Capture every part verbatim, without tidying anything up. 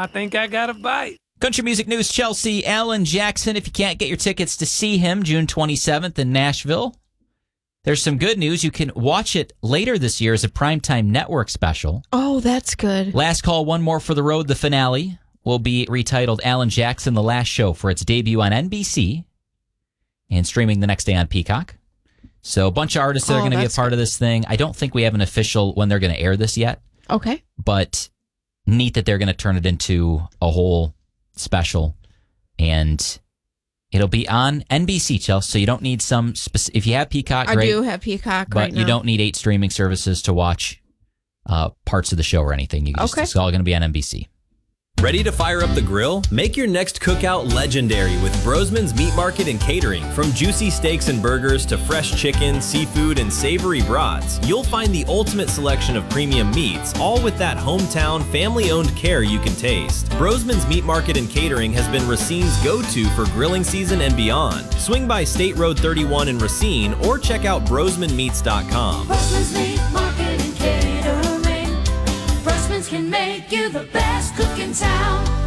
I think I got a bite. Country Music News, Chelsea Alan Jackson. If you can't get your tickets to see him June twenty-seventh in Nashville, there's some good news. You can watch it later this year as a Primetime Network special. Oh, that's good. Last Call, One More for the Road, the finale, will be retitled Alan Jackson, The Last Show, for its debut on N B C and streaming the next day on Peacock. So a bunch of artists that Oh, are going to be a that's part good. of this thing. I don't think we have an official when they're going to air this yet, Okay. but neat that they're going to turn it into a whole special, and it'll be on N B C, Chelsea, so you don't need some speci- if you have Peacock, I great, do have Peacock but right now. you don't need eight streaming services to watch uh, parts of the show or anything. You can just, Okay. It's all going to be on N B C. Ready to fire up the grill? Make your next cookout legendary with Brosman's Meat Market and Catering. From juicy steaks and burgers to fresh chicken, seafood, and savory brats, you'll find the ultimate selection of premium meats, all with that hometown, family-owned care you can taste. Brosman's Meat Market and Catering has been Racine's go-to for grilling season and beyond. Swing by State Road thirty-one in Racine or check out brosman meats dot com. Brosman's Meat Market and Catering. Brosman's can make you the best cook in town.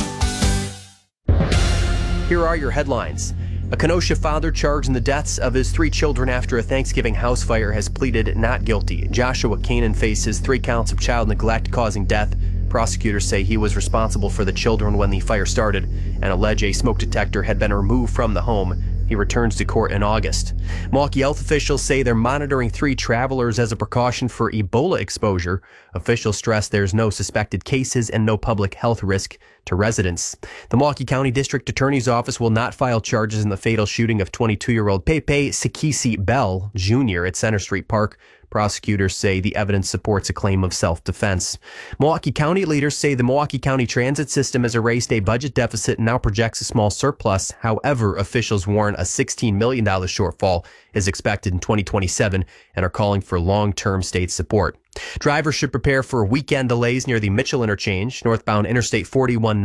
Here are your headlines. A Kenosha father charged in the deaths of his three children after a Thanksgiving house fire has pleaded not guilty. Joshua Kanan faces three counts of child neglect causing death. Prosecutors say he was responsible for the children when the fire started and allege a smoke detector had been removed from the home. He returns to court in August. Milwaukee health officials say they're monitoring three travelers as a precaution for Ebola exposure. Officials stress there's no suspected cases and no public health risk to residents. The Milwaukee County District Attorney's Office will not file charges in the fatal shooting of twenty-two-year-old Pepe Sekisi Bell Junior at Center Street Park. Prosecutors say the evidence supports a claim of self-defense. Milwaukee County leaders say the Milwaukee County transit system has erased a budget deficit and now projects a small surplus. However, officials warn a sixteen million dollars shortfall is expected in twenty twenty-seven and are calling for long-term state support. Drivers should prepare for weekend delays near the Mitchell interchange, northbound Interstate forty-one